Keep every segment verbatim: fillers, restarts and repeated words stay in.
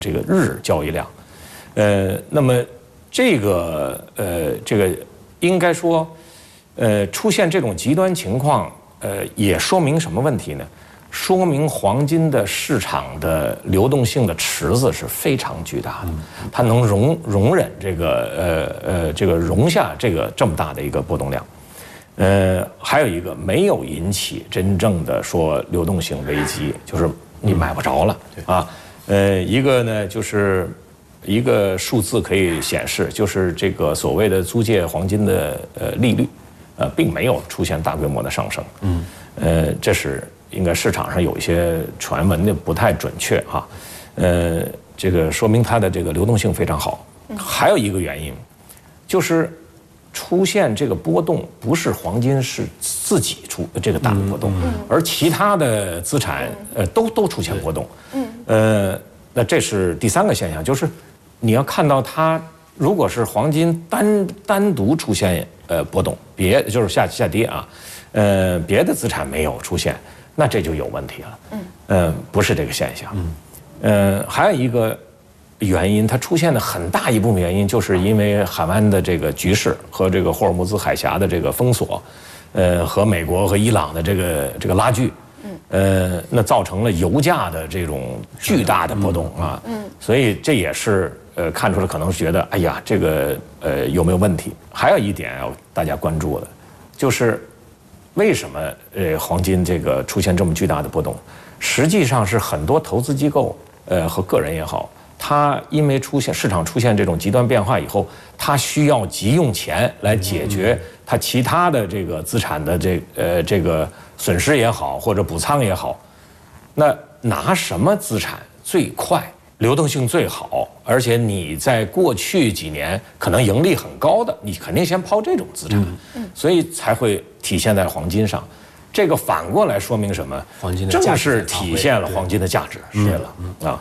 这个日交易量，呃，那么这个呃这个应该说，呃出现这种极端情况，呃也说明什么问题呢？说明黄金的市场的流动性的池子是非常巨大的，它能容容忍这个呃呃这个容下这个这么大的一个波动量。呃，还有一个没有引起真正的说流动性危机，就是你买不着了啊。呃，一个呢就是一个数字可以显示，就是这个所谓的租借黄金的呃利率，呃，并没有出现大规模的上升。嗯，呃，这是应该市场上有一些传闻的不太准确哈。呃，这个说明它的这个流动性非常好。还有一个原因，就是出现这个波动不是黄金是自己出这个大的波动，而其他的资产呃都都出现波动。嗯，呃，那这是第三个现象，就是你要看到它如果是黄金单单独出现呃波动，别就是下下跌啊，呃别的资产没有出现，那这就有问题了。嗯，呃不是这个现象。嗯，呃还有一个原因，它出现的很大一部分原因，就是因为海湾的这个局势和这个霍尔木兹海峡的这个封锁，呃，和美国和伊朗的这个这个拉锯，呃，那造成了油价的这种巨大的波动啊，嗯，所以这也是呃看出来可能是觉得，哎呀，这个呃有没有问题？还有一点要大家关注的，就是为什么呃黄金这个出现这么巨大的波动？实际上是很多投资机构呃和个人也好。它因为出现市场出现这种极端变化以后，它需要急用钱来解决它其他的这个资产的这呃这个损失也好，或者补仓也好，那拿什么资产最快、流动性最好，而且你在过去几年可能盈利很高的，你肯定先抛这种资产，所以才会体现在黄金上。这个反过来说明什么？ 黄金的正是体现了黄金的价值，对了啊。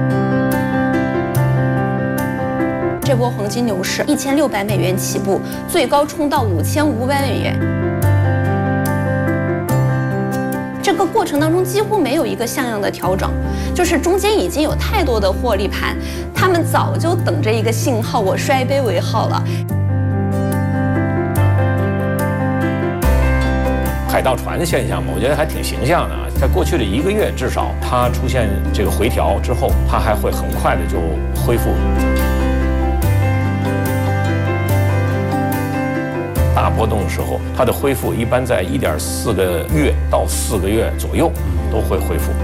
这波黄金牛市，一千六百美元起步，最高冲到五千五百美元。这个过程当中几乎没有一个像样的调整，就是中间已经有太多的获利盘，他们早就等着一个信号，我摔杯为号了。 海盗船的现象嘛，我觉得还挺形象的啊。在过去的一个月，至少它出现这个回调之后，它还会很快的就恢复。大波动的时候，它的恢复一般在一点四个月到四个月左右都会恢复。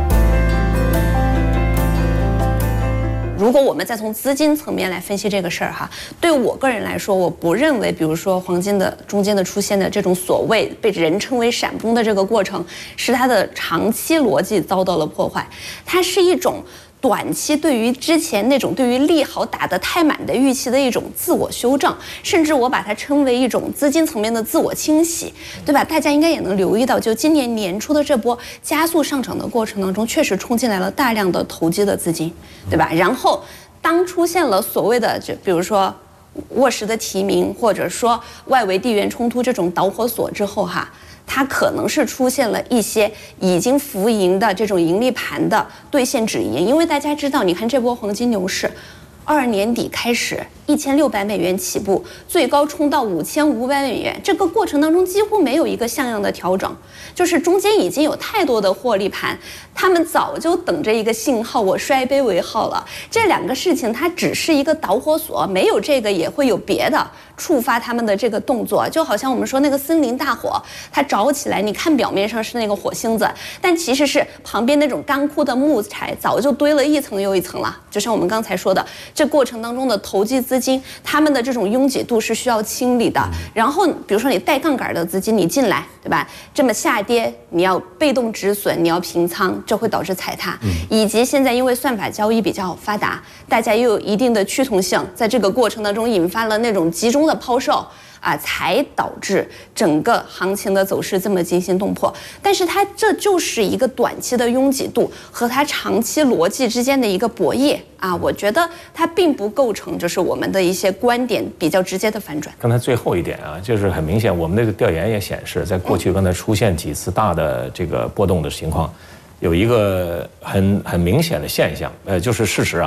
如果我们再从资金层面来分析这个事儿哈，对我个人来说，我不认为，比如说黄金的中间的出现的这种所谓被人称为闪崩的这个过程，是它的长期逻辑遭到了破坏，它是一种短期对于之前那种对于利好打得太满的预期的一种自我修正，甚至我把它称为一种资金层面的自我清洗，对吧？大家应该也能留意到，就今年年初的这波加速上涨的过程当中，确实冲进来了大量的投机的资金，对吧？然后当出现了所谓的，就比如说沃什的提名，或者说外围地缘冲突这种导火索之后哈。它可能是出现了一些已经浮盈的这种盈利盘的兑现止盈，因为大家知道，你看这波黄金牛市，二二年底开始一千六百美元起步，最高冲到五千五百美元，这个过程当中几乎没有一个像样的调整，就是中间已经有太多的获利盘，他们早就等着一个信号，我摔杯为号了。这两个事情它只是一个导火索，没有这个也会有别的触发他们的这个动作，就好像我们说那个森林大火，它着起来，你看表面上是那个火星子，但其实是旁边那种干枯的木柴早就堆了一层又一层了。就像我们刚才说的，这过程当中的投机资金，他们的这种拥挤度是需要清理的。然后比如说你带杠杆的资金你进来，对吧？这么下跌，你要被动止损，你要平仓，这会导致踩踏。以及现在因为算法交易比较发达，大家又有一定的趋同性，在这个过程当中引发了那种集中的抛售啊，才导致整个行情的走势这么惊心动魄。但是它这就是一个短期的拥挤度和它长期逻辑之间的一个博弈啊，我觉得它并不构成就是我们的一些观点比较直接的反转。 刚才最后一点啊，就是很明显，我们那个调研也显示，在过去刚才出现几次大的这个波动的情况， 有一个很很明显的现象，呃，就是事实啊。